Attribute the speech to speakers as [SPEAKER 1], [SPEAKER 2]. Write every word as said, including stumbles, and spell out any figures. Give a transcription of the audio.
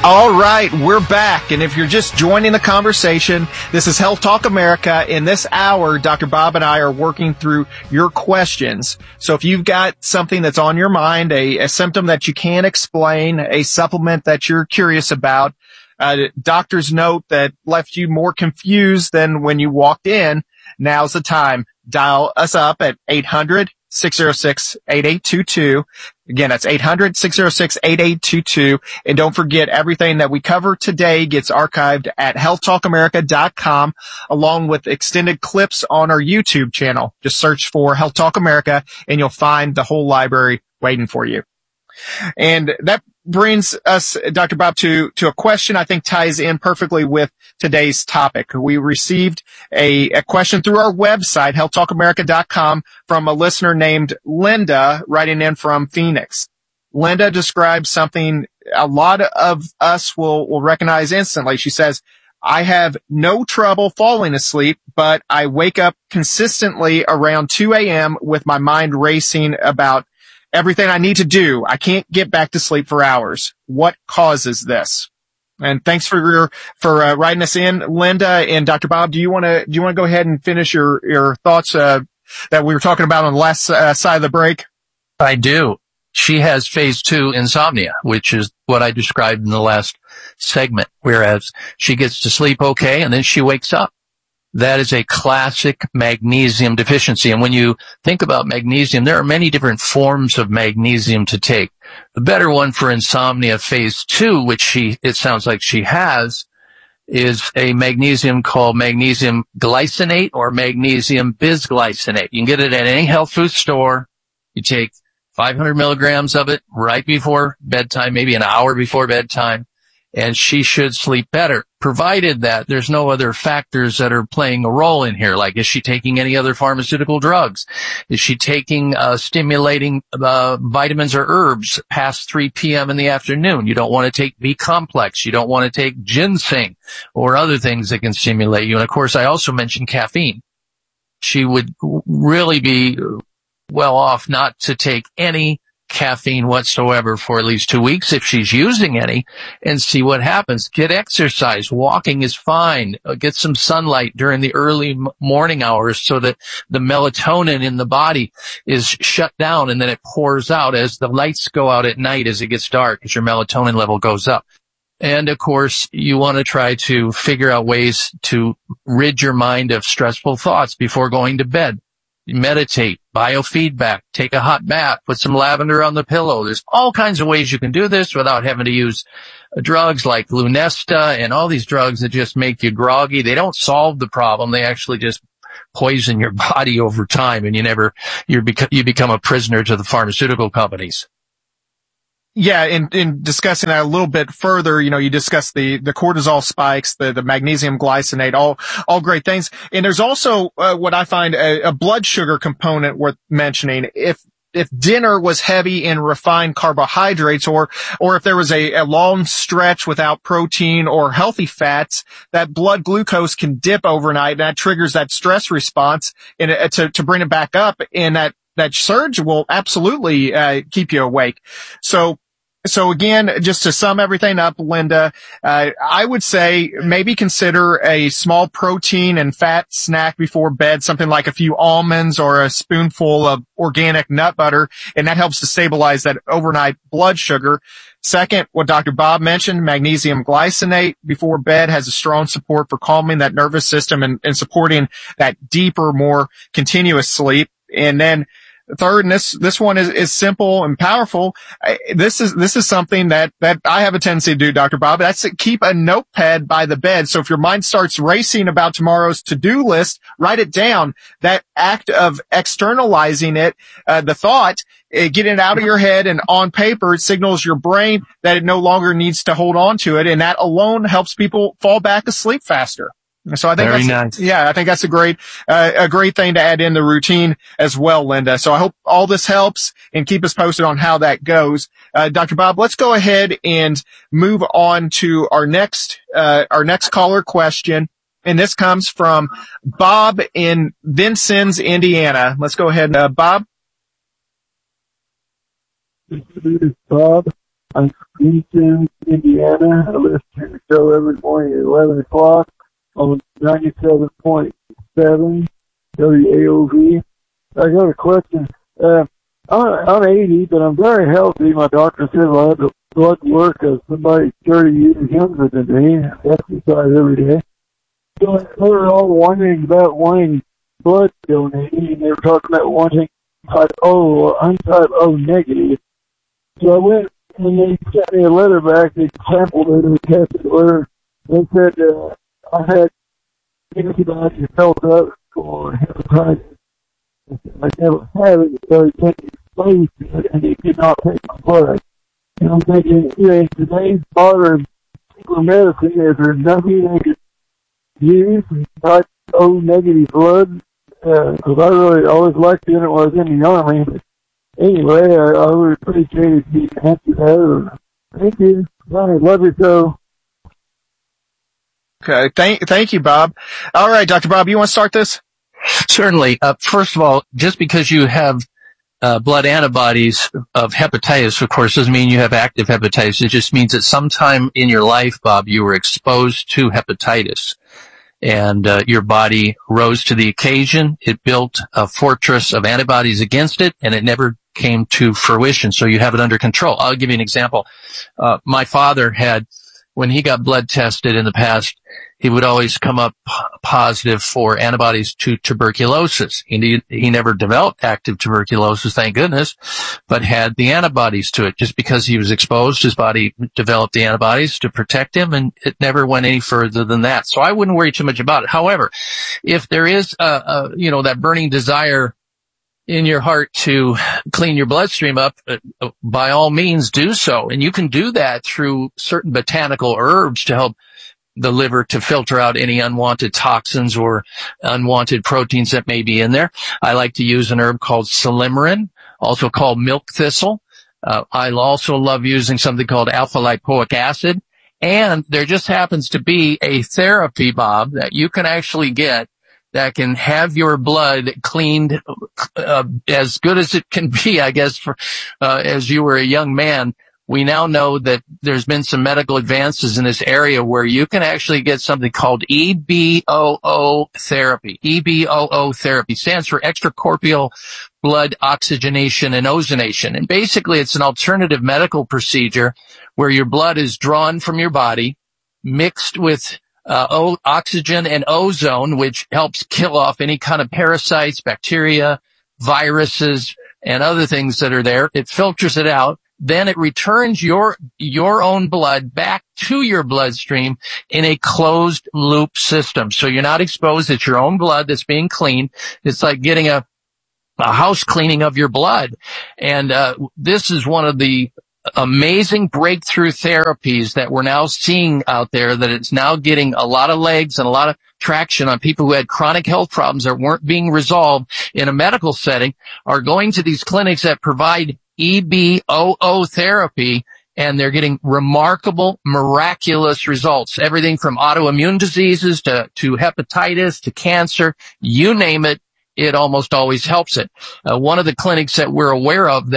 [SPEAKER 1] All right, we're back. And if you're just joining the conversation, this is Health Talk America. In this hour, Doctor Bob and I are working through your questions. So if you've got something that's on your mind, a, a symptom that you can't explain, a supplement that you're curious about, a doctor's note that left you more confused than when you walked in, now's the time. Dial us up at eight hundred, six oh six, eight eight two two. Again, that's eight hundred, six oh six, eight eight two two. And don't forget, everything that we cover today gets archived at health talk america dot com, along with extended clips on our YouTube channel. Just search for Health Talk America and you'll find the whole library waiting for you. And that brings us, Doctor Bob, to, to a question I think ties in perfectly with today's topic. We received a, a question through our website, health talk america dot com, from a listener named Linda, writing in from Phoenix. Linda describes something a lot of us will, will recognize instantly. She says, I have no trouble falling asleep, but I wake up consistently around two a.m. with my mind racing about everything I need to do. I can't get back to sleep for hours. What causes this? And thanks for your, for uh, writing us in, Linda. And Doctor Bob, do you want to, do you want to go ahead and finish your, your thoughts, uh, that we were talking about on the last uh, side of the break?
[SPEAKER 2] I do. She has phase two insomnia, which is what I described in the last segment, whereas she gets to sleep okay and then she wakes up. That is a classic magnesium deficiency. And when you think about magnesium, there are many different forms of magnesium to take. The better one for insomnia phase two, which she, it sounds like she has, is a magnesium called magnesium glycinate or magnesium bisglycinate. You can get it at any health food store. You take five hundred milligrams of it right before bedtime, maybe an hour before bedtime, and she should sleep better, provided that there's no other factors that are playing a role in here. Like, is she taking any other pharmaceutical drugs? Is she taking uh stimulating uh vitamins or herbs past three p.m. in the afternoon? You don't want to take B-complex. You don't want to take ginseng or other things that can stimulate you. And, of course, I also mentioned caffeine. She would really be well off not to take any caffeine whatsoever for at least two weeks if she's using any, and see what happens. Get exercise. Walking is fine. Get some sunlight during the early morning hours so that the melatonin in the body is shut down and then it pours out as the lights go out at night as it gets dark, as your melatonin level goes up. And, of course, you want to try to figure out ways to rid your mind of stressful thoughts before going to bed. Meditate, biofeedback, take a hot bath, put some lavender on the pillow. There's all kinds of ways you can do this without having to use drugs like Lunesta and all these drugs that just make you groggy. They don't solve the problem. They actually just poison your body over time, and you never, you become, you become a prisoner to the pharmaceutical companies.
[SPEAKER 1] Yeah, in, in discussing that a little bit further, you know, you discussed the, the cortisol spikes, the, the magnesium glycinate, all, all great things. And there's also, uh, what I find a, a blood sugar component worth mentioning. If, if dinner was heavy in refined carbohydrates, or, or if there was a, a long stretch without protein or healthy fats, that blood glucose can dip overnight, and that triggers that stress response and uh, to, to bring it back up. And that, that surge will absolutely, uh, keep you awake. So, So again, just to sum everything up, Linda, uh, I would say maybe consider a small protein and fat snack before bed, something like a few almonds or a spoonful of organic nut butter, and that helps to stabilize that overnight blood sugar. Second, what Doctor Bob mentioned, magnesium glycinate before bed has a strong support for calming that nervous system and, and supporting that deeper, more continuous sleep. And then third, and this, this one is, is simple and powerful. I, this is, this is something that, that I have a tendency to do, Doctor Bob. That's to keep a notepad by the bed. So if your mind starts racing about tomorrow's to-do list, write it down. That act of externalizing it, uh, the thought, uh, getting it out of your head and on paper, it signals your brain that it no longer needs to hold on to it. And that alone helps people fall back asleep faster. So I think
[SPEAKER 2] Very
[SPEAKER 1] that's,
[SPEAKER 2] nice.
[SPEAKER 1] yeah, I think that's a great, uh, a great thing to add in the routine as well, Linda. So I hope all this helps, and keep us posted on how that goes. Uh, Doctor Bob, let's go ahead and move on to our next, uh, our next caller question. And this comes from Bob in Vincennes, Indiana. Let's go ahead, uh, Bob.
[SPEAKER 3] This is Bob. I'm Houston, Indiana. I listen to the show every morning at eleven o'clock on ninety-seven point seven W A O V. I got a question. Uh, I'm, I'm eighty, but I'm very healthy. My doctor says I have the blood work of somebody thirty years younger than me. I exercise every day. So they were all wondering about wanting blood donated, and they were talking about wanting type O or untype O negative. So I went, and they sent me a letter back. They sampled it and tested the letter. They said uh, I had antibodies built up for hepatitis. I never had it, so it can't be exposed to it, and it did not take my blood. And I'm thinking, you know, in today's modern medicine, is there nothing they could use type O negative blood? Because uh, I really always liked doing it when I was in the Army. But anyway, I, I would appreciate it if you could answer that. Thank you. Bye. Love you so.
[SPEAKER 1] Okay. Thank, thank you, Bob. All right, Doctor Bob, you want to start this?
[SPEAKER 2] Certainly. Uh, first of all, just because you have uh, blood antibodies of hepatitis, of course, doesn't mean you have active hepatitis. It just means that sometime in your life, Bob, you were exposed to hepatitis. And uh, your body rose to the occasion. It built a fortress of antibodies against it, and it never came to fruition. So you have it under control. I'll give you an example. Uh, my father had, when he got blood tested in the past, he would always come up positive for antibodies to tuberculosis. He, he never developed active tuberculosis, thank goodness, but had the antibodies to it. Just because he was exposed, his body developed the antibodies to protect him, and it never went any further than that. So I wouldn't worry too much about it. However, if there is, a, a, you know, that burning desire in your heart to clean your bloodstream up, uh, by all means do so. And you can do that through certain botanical herbs to help the liver to filter out any unwanted toxins or unwanted proteins that may be in there. I like to use an herb called silymarin, also called milk thistle. Uh, I also love using something called alpha lipoic acid. And there just happens to be a therapy, Bob, that you can actually get that can have your blood cleaned uh, as good as it can be, I guess, for uh, as you were a young man. We now know that there's been some medical advances in this area where you can actually get something called E B O O therapy. E B O O therapy stands for extracorporeal blood oxygenation and ozonation. And basically it's an alternative medical procedure where your blood is drawn from your body, mixed with uh, o- oxygen and ozone, which helps kill off any kind of parasites, bacteria, viruses, and other things that are there. It filters it out. Then it returns your, your own blood back to your bloodstream in a closed loop system. So you're not exposed. It's your own blood that's being cleaned. It's like getting a, a house cleaning of your blood. And, uh, this is one of the amazing breakthrough therapies that we're now seeing out there, that it's now getting a lot of legs and a lot of traction on people who had chronic health problems that weren't being resolved in a medical setting, are going to these clinics that provide E B O O therapy, and they're getting remarkable, miraculous results. Everything from autoimmune diseases to, to hepatitis to cancer, you name it, it almost always helps it. Uh, one of the clinics that we're aware of that